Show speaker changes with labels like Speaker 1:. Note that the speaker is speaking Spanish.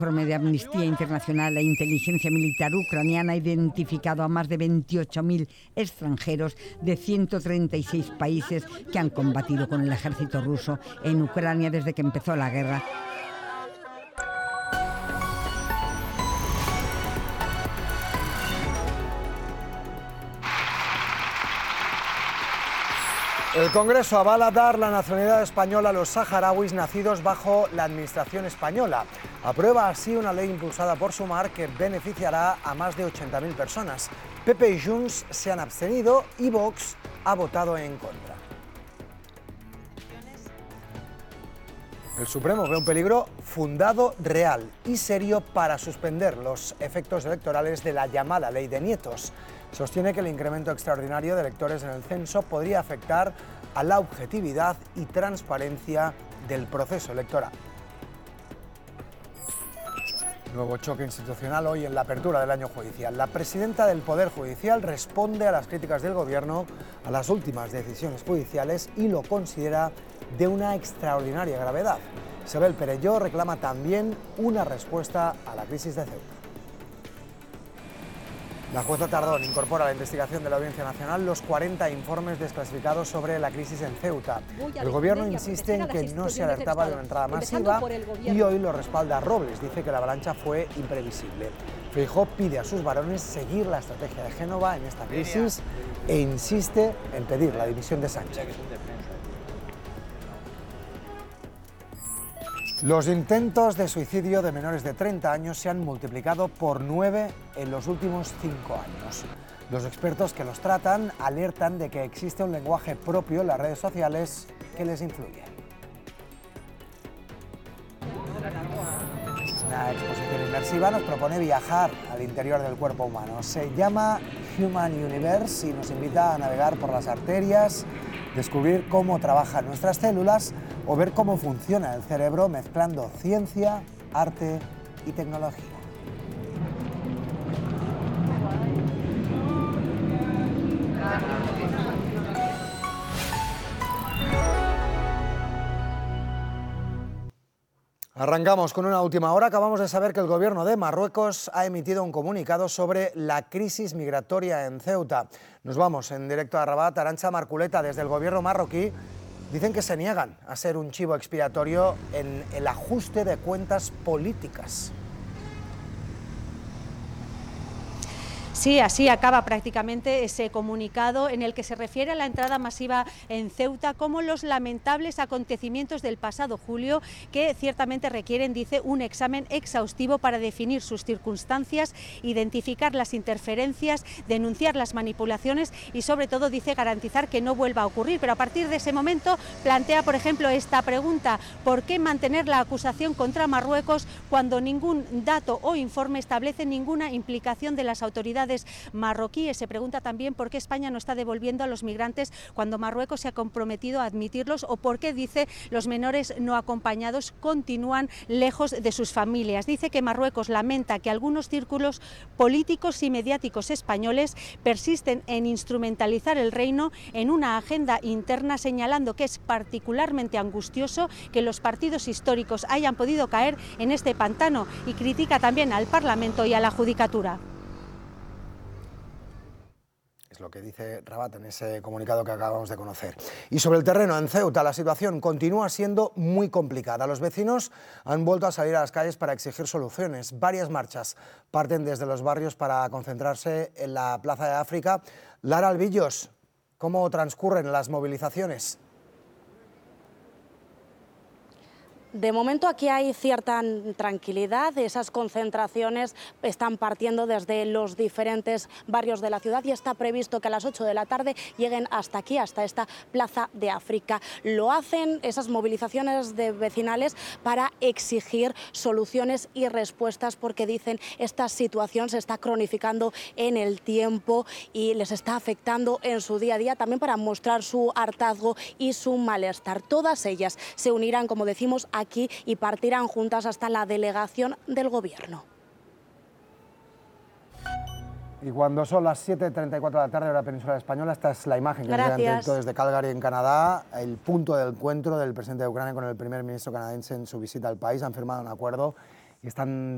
Speaker 1: El informe de Amnistía Internacional e inteligencia militar ucraniana ha identificado a más de 28.000 extranjeros de 136 países que han combatido con el ejército ruso en Ucrania desde que empezó la guerra.
Speaker 2: El Congreso avala dar la nacionalidad española a los saharauis nacidos bajo la administración española. Aprueba así una ley impulsada por Sumar que beneficiará a más de 80.000 personas. PP y Junts se han abstenido y Vox ha votado en contra. El Supremo ve un peligro fundado, real y serio para suspender los efectos electorales de la llamada Ley de Nietos. Sostiene que el incremento extraordinario de electores en el censo podría afectar a la objetividad y transparencia del proceso electoral. Nuevo choque institucional hoy en la apertura del año judicial. La presidenta del Poder Judicial responde a las críticas del Gobierno a las últimas decisiones judiciales y lo considera de una extraordinaria gravedad. Isabel Perelló reclama también una respuesta a la crisis de Ceuta. La jueza Tardón incorpora a la investigación de la Audiencia Nacional los 40 informes desclasificados sobre la crisis en Ceuta. El Gobierno insiste en que no se alertaba de una entrada masiva y hoy lo respalda Robles. Dice que la avalancha fue imprevisible. Feijóo pide a sus varones seguir la estrategia de Génova en esta crisis e insiste en pedir la dimisión de Sánchez. Los intentos de suicidio de menores de 30 años se han multiplicado por 9 en los últimos 5 años. Los expertos que los tratan alertan de que existe un lenguaje propio en las redes sociales que les influye. Una exposición inmersiva nos propone viajar al interior del cuerpo humano. Se llama Human Universe y nos invita a navegar por las arterias, descubrir cómo trabajan nuestras células o ver cómo funciona el cerebro mezclando ciencia, arte y tecnología. Arrancamos con una última hora. Acabamos de saber que el gobierno de Marruecos ha emitido un comunicado sobre la crisis migratoria en Ceuta. Nos vamos en directo a Rabat. Arantxa Marculeta, desde el gobierno marroquí, dicen que se niegan a ser un chivo expiatorio en el ajuste de cuentas políticas.
Speaker 3: Sí, así acaba prácticamente ese comunicado en el que se refiere a la entrada masiva en Ceuta como los lamentables acontecimientos del pasado julio que ciertamente requieren, dice, un examen exhaustivo para definir sus circunstancias, identificar las interferencias, denunciar las manipulaciones y sobre todo, dice, garantizar que no vuelva a ocurrir. Pero a partir de ese momento plantea, por ejemplo, esta pregunta: ¿por qué mantener la acusación contra Marruecos cuando ningún dato o informe establece ninguna implicación de las autoridades marroquíes? Se pregunta también por qué España no está devolviendo a los migrantes cuando Marruecos se ha comprometido a admitirlos, o por qué, dice, los menores no acompañados continúan lejos de sus familias. Dice que Marruecos lamenta que algunos círculos políticos y mediáticos españoles persisten en instrumentalizar el reino en una agenda interna, señalando que es particularmente angustioso que los partidos históricos hayan podido caer en este pantano, y critica también al Parlamento y a la Judicatura.
Speaker 2: Lo que dice Rabat en ese comunicado que acabamos de conocer. Y sobre el terreno, en Ceuta, la situación continúa siendo muy complicada. Los vecinos han vuelto a salir a las calles para exigir soluciones. Varias marchas parten desde los barrios para concentrarse en la Plaza de África. Lara Albillos, ¿cómo transcurren las movilizaciones?
Speaker 4: De momento aquí hay cierta tranquilidad, esas concentraciones están partiendo desde los diferentes barrios de la ciudad y está previsto que a las 8 de la tarde lleguen hasta aquí, hasta esta Plaza de África. Lo hacen esas movilizaciones de vecinales para exigir soluciones y respuestas, porque dicen esta situación se está cronificando en el tiempo y les está afectando en su día a día, también para mostrar su hartazgo y su malestar. Todas ellas se unirán, como decimos, aquí y partirán juntas hasta la delegación del Gobierno.
Speaker 2: Y cuando son las 7:34 de la tarde, hora peninsular española, esta es la imagen que nos llega en directo desde Calgary, en Canadá, el punto de encuentro del presidente de Ucrania con el primer ministro canadiense en su visita al país. Han firmado un acuerdo y están